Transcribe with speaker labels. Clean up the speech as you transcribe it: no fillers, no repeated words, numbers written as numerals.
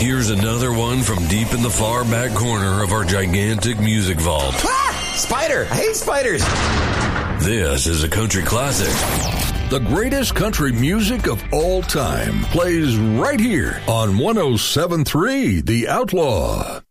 Speaker 1: Here's another one from deep in the far back corner of our gigantic music vault.
Speaker 2: Ah! Spider! I hate spiders!
Speaker 1: This is a country classic.
Speaker 3: The greatest country music of all time plays right here on 107.3 The Outlaw.